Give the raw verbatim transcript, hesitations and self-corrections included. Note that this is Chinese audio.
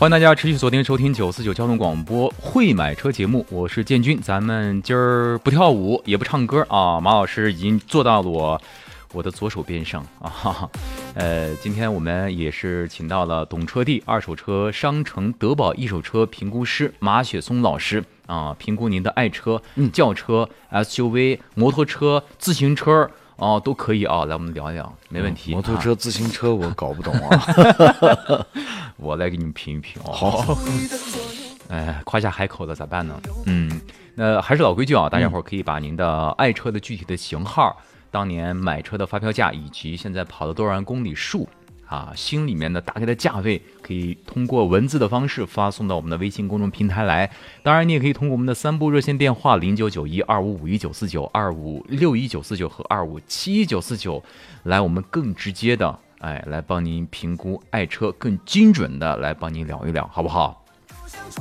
欢迎大家持续锁定收听九四九交通广播会买车节目，我是建军。咱们今儿不跳舞也不唱歌啊，马老师已经坐到了我我的左手边上啊。哈哈呃，今天我们也是请到了懂车帝二手车商城德宝一手车评估师马雪松老师啊，评估您的爱车、嗯、轿车、S U V、摩托车、自行车。哦，都可以啊，来我们聊一聊，没问题。 摩托车、自行车我搞不懂啊， 我来给你们评一评哦。 好， 哎，夸下海口的咋办呢？嗯，那还是老规矩啊，大家伙儿可以把您的爱车的具体的型号、当年买车的发票价以及现在跑了多少万公里数啊，心里面的大概的价位，可以通过文字的方式发送到我们的微信公众平台来。当然，你也可以通过我们的三部热线电话零九九一二五五一九四九、二五六一九四九和二五七一九四九来，我们更直接的哎来帮您评估爱车，更精准的来帮您聊一聊，好不好？